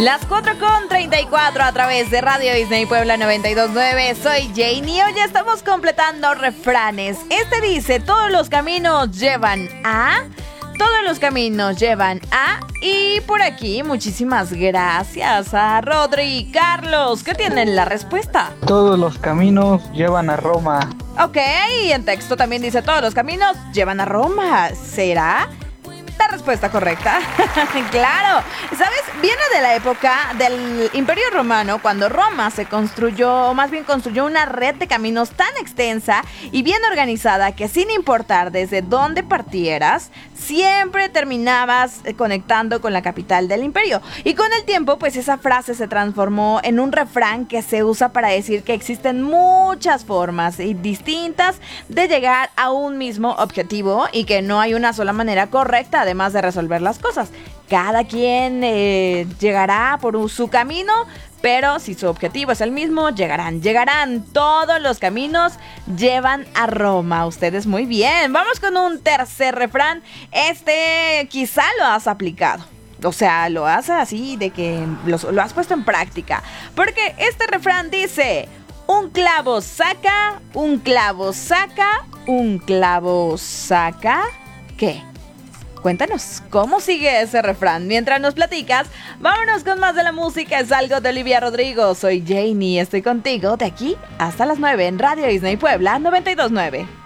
Las 4:34 a través de Radio Disney Puebla 92.9. Soy Janie. Hoy estamos completando refranes. Este dice: todos los caminos llevan a... Todos los caminos llevan a... Y por aquí, muchísimas gracias a Rodri y Carlos, que tienen la respuesta. Todos los caminos llevan a Roma. Ok, y en texto también dice: todos los caminos llevan a Roma. ¿Será la respuesta correcta? Claro, ¿sabes? Viene de la época del Imperio Romano, cuando Roma se construyó, o más bien construyó una red de caminos tan extensa y bien organizada que sin importar desde dónde partieras, siempre terminabas conectando con la capital del imperio. Y con el tiempo, pues esa frase se transformó en un refrán que se usa para decir que existen muchas formas distintas de llegar a un mismo objetivo y que no hay una sola manera correcta, además de resolver las cosas. Cada quien llegará por su camino, pero si su objetivo es el mismo, llegarán. Todos los caminos llevan a Roma. Ustedes muy bien. Vamos con un tercer refrán. Este quizá lo has aplicado. O sea, lo has así de que lo has puesto en práctica. Porque este refrán dice: un clavo saca, un clavo saca, un clavo saca... ¿Qué? Cuéntanos, ¿cómo sigue ese refrán? Mientras nos platicas, vámonos con más de la música. Es algo de Olivia Rodrigo. Soy Janie, estoy contigo de aquí hasta las 9 en Radio Disney Puebla 92.9.